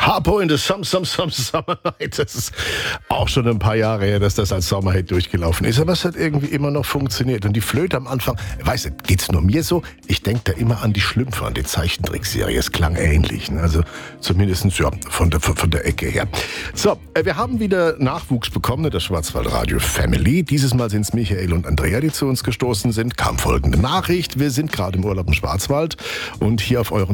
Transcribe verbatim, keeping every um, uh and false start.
Harpo in the Some Some Some Summer Night. Das ist auch schon ein paar Jahre her, dass das als Sommerhit durchgelaufen ist. Aber es hat irgendwie immer noch funktioniert. Und die Flöte am Anfang, weißt du, geht's nur mir so? Ich denke da immer an die Schlümpfe, an die Zeichentrickserie. Es klang ähnlich. Ne? Also zumindest ja, von, der, von der Ecke her. So, wir haben wieder Nachwuchs bekommen in der Schwarzwaldradio Family. Dieses Mal sind es Michael und Andrea, die zu uns gestoßen sind. Kam folgende Nachricht. Wir sind gerade im Urlaub im Schwarzwald und hier auf euren